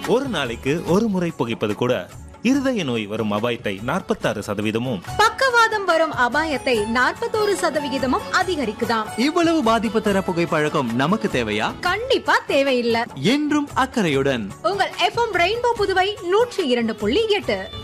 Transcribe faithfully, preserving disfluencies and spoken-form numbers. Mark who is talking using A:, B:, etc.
A: ஒரு நாளைக்கு ஒரு முறை புகைப்பது கூட இருதய நோய் வரும் அபாயத்தை நாற்பத்தாறு சதவீதமும்,
B: பக்கவாதம் வரும் அபாயத்தை நாற்பத்தோரு சதவிகிதமும் அதிகரிக்குதாம்.
C: இவ்வளவு பாதிப்பு தர புகைப்பழக்கம் நமக்கு தேவையா?
B: கண்டிப்பா தேவையில்லை.
C: என்றும் அக்கறையுடன்
B: உங்கள் எஃப்எம் ரெயின்போ புதுவை நூற்றி இரண்டு புள்ளி எட்டு.